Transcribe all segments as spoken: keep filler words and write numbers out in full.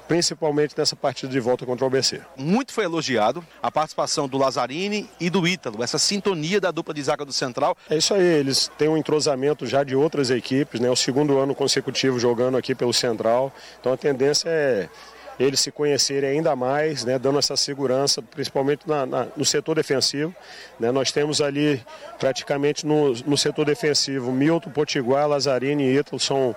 principalmente nessa partida de volta contra o A B C. Muito foi elogiado a participação do Lazzarini e do Ítalo, essa sintonia da dupla de zaga do Central. É isso aí, eles têm um entrosamento já de outras equipes, né? O segundo ano consecutivo jogando aqui pelo Central, então a tendência é eles se conhecerem ainda mais, né, dando essa segurança, principalmente na, na, no setor defensivo. Né, nós temos ali, praticamente no, no setor defensivo, Milton, Potiguar, Lazzarini e Ítalo, são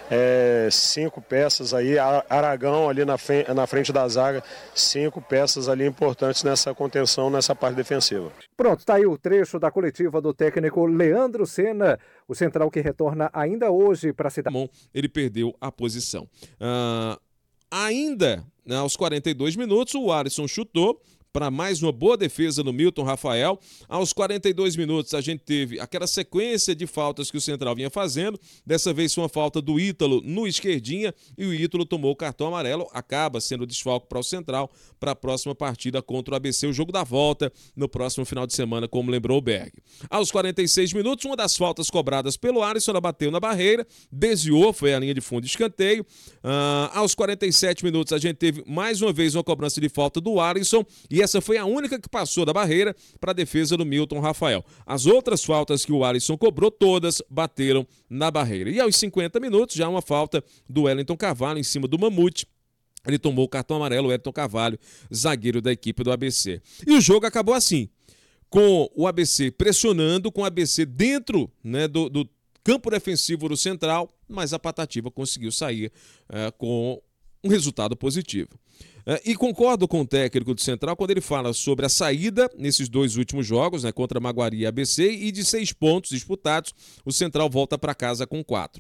é, cinco peças aí, Aragão ali na frente, na frente da zaga, cinco peças ali importantes nessa contenção, nessa parte defensiva. Pronto, está aí o trecho da coletiva do técnico Leandro Senna, o Central que retorna ainda hoje para a cidade. Ele perdeu a posição. Ah... Ainda, né, aos quarenta e dois minutos, o Alisson chutou para mais uma boa defesa no Milton Rafael. Aos quarenta e dois minutos, a gente teve aquela sequência de faltas que o Central vinha fazendo. Dessa vez foi uma falta do Ítalo no esquerdinha e o Ítalo tomou o cartão amarelo. Acaba sendo desfalque para o Central para a próxima partida contra o A B C, o jogo da volta no próximo final de semana, como lembrou o Berg. Aos quarenta e seis minutos, uma das faltas cobradas pelo Alisson, ela bateu na barreira, desviou, foi a linha de fundo de escanteio. Uh, aos quarenta e sete minutos, a gente teve mais uma vez uma cobrança de falta do Alisson e essa foi a única que passou da barreira para a defesa do Milton Rafael. As outras faltas que o Alisson cobrou, todas bateram na barreira. E aos cinquenta minutos, já uma falta do Wellington Carvalho em cima do Mamute. Ele tomou o cartão amarelo, o Wellington Carvalho, zagueiro da equipe do A B C. E o jogo acabou assim, com o A B C pressionando, com o A B C dentro, né, do, do campo defensivo do Central, mas a Patativa conseguiu sair é, com um resultado positivo. É, e concordo com o técnico do Central quando ele fala sobre a saída nesses dois últimos jogos, né, contra Maguari e A B C, e de seis pontos disputados, o Central volta para casa com quatro.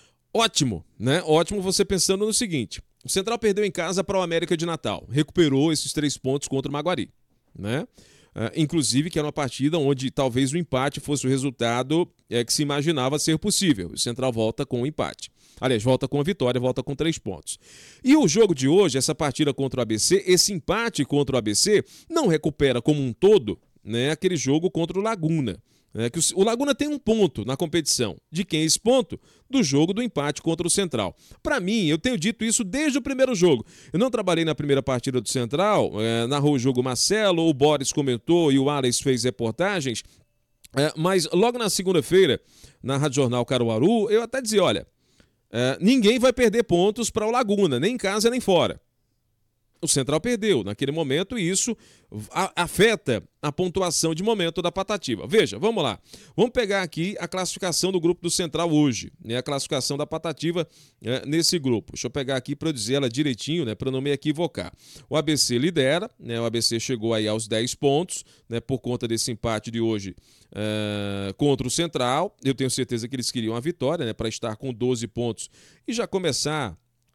Ótimo, né? Ótimo você pensando no seguinte, o Central perdeu em casa para o América de Natal, recuperou esses três pontos contra o Maguari, né? Uh, inclusive que era uma partida onde talvez o empate fosse o resultado é, que se imaginava ser possível. O Central volta com o empate. Aliás, volta com a vitória, volta com três pontos. E o jogo de hoje, essa partida contra o A B C, esse empate contra o A B C, não recupera como um todo, né, aquele jogo contra o Laguna. É que o Laguna tem um ponto na competição. De quem é esse ponto? Do jogo do empate contra o Central. Para mim, eu tenho dito isso desde o primeiro jogo. Eu não trabalhei na primeira partida do Central, é, narrou o jogo Marcelo, o Boris comentou e o Alex fez reportagens, é, mas logo na segunda-feira, na Rádio Jornal Caruaru, eu até dizia, olha, é, ninguém vai perder pontos para o Laguna, nem em casa nem fora. O Central perdeu naquele momento e isso afeta a pontuação de momento da Patativa. Veja, vamos lá. Vamos pegar aqui a classificação do grupo do Central hoje, né? A classificação da Patativa é, nesse grupo. Deixa eu pegar aqui para eu dizer ela direitinho, né? Para não me equivocar. O A B C lidera, né? O A B C chegou aí aos dez pontos, né? Por conta desse empate de hoje é, contra o Central. Eu tenho certeza que eles queriam a vitória, né? Para estar com doze pontos e já começar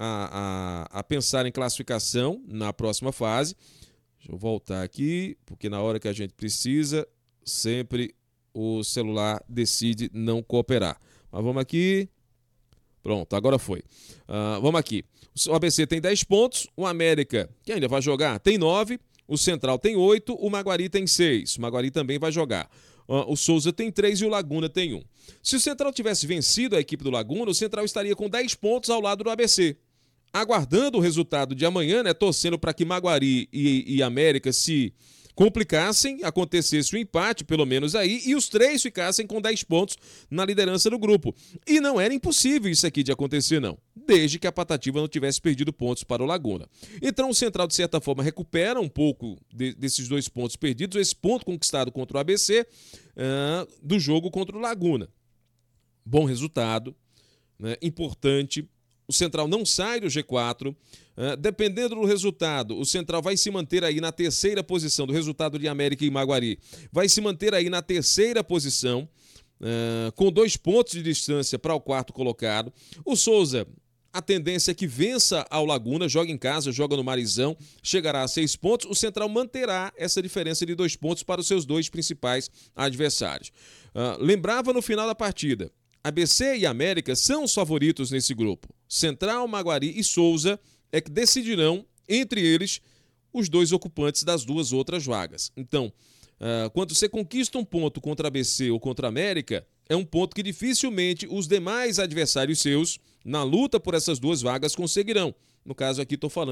A, a, a pensar em classificação na próxima fase. Deixa eu voltar aqui, porque na hora que a gente precisa, sempre o celular decide não cooperar. Mas vamos aqui. Pronto, agora foi. Uh, vamos aqui. O A B C tem dez pontos, o América, que ainda vai jogar, tem nove, o Central tem oito, o Maguari tem seis. O Maguari também vai jogar. Uh, o Souza tem três e o Laguna tem um. Se o Central tivesse vencido a equipe do Laguna, o Central estaria com dez pontos ao lado do A B C. Aguardando o resultado de amanhã, né, torcendo para que Maguari e, e América se complicassem, acontecesse o um empate, pelo menos aí, e os três ficassem com dez pontos na liderança do grupo. E não era impossível isso aqui de acontecer, não, desde que a Patativa não tivesse perdido pontos para o Laguna. Então o Central, de certa forma, recupera um pouco de, desses dois pontos perdidos, esse ponto conquistado contra o A B C, uh, do jogo contra o Laguna. Bom resultado, né, importante. O Central não sai do G quatro, uh, dependendo do resultado, o Central vai se manter aí na terceira posição, do resultado de América e Maguari, vai se manter aí na terceira posição, uh, com dois pontos de distância para o quarto colocado. O Souza, a tendência é que vença ao Laguna, joga em casa, joga no Marizão, chegará a seis pontos, o Central manterá essa diferença de dois pontos para os seus dois principais adversários. Uh, lembrava no final da partida, A B C e América são os favoritos nesse grupo. Central, Maguari e Souza é que decidirão, entre eles, os dois ocupantes das duas outras vagas. Então, uh, quando você conquista um ponto contra a A B C ou contra a América, é um ponto que dificilmente os demais adversários seus, na luta por essas duas vagas, conseguirão. No caso aqui, estou falando